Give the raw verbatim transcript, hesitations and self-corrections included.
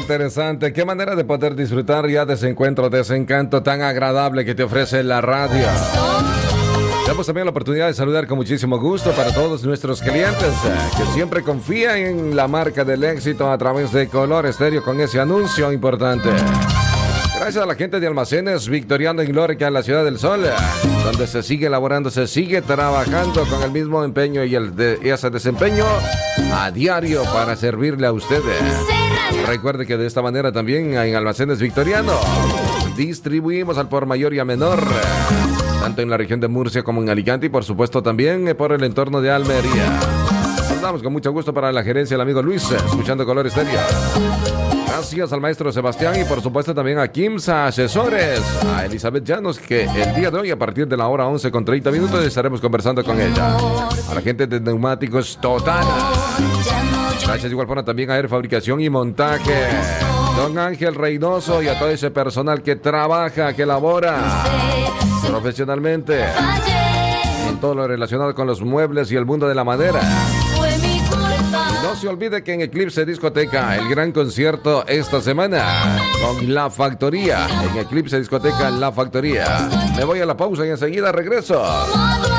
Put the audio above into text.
interesante. Qué manera de poder disfrutar ya de ese encuentro, de ese encanto tan agradable que te ofrece la radio. Damos también la oportunidad de saludar con muchísimo gusto para todos nuestros clientes eh, que siempre confían en la marca del éxito a través de Color Estéreo con ese anuncio importante. Gracias a la gente de Almacenes Victoriano en Lórica, en la Ciudad del Sol, donde se sigue elaborando, se sigue trabajando con el mismo empeño y, el de, y ese desempeño a diario para servirle a ustedes. Recuerde que de esta manera también en Almacenes Victoriano distribuimos al por mayor y a menor, tanto en la región de Murcia como en Alicante y por supuesto también por el entorno de Almería. Saludamos con mucho gusto para la gerencia el amigo Luis, escuchando Color Estéreo. Gracias al maestro Sebastián y por supuesto también a Kimsa Asesores, a Elizabeth Llanos, que el día de hoy a partir de la hora once con treinta minutos estaremos conversando con ella. A la gente de Neumáticos Total. Gracias de igual forma también a Air Fabricación y Montaje. Don Ángel Reynoso y a todo ese personal que trabaja, que labora profesionalmente en todo lo relacionado con los muebles y el mundo de la madera. No se olvide que en Eclipse Discoteca, el gran concierto esta semana con La Factoría. En Eclipse Discoteca, La Factoría. Me voy a la pausa y enseguida regreso.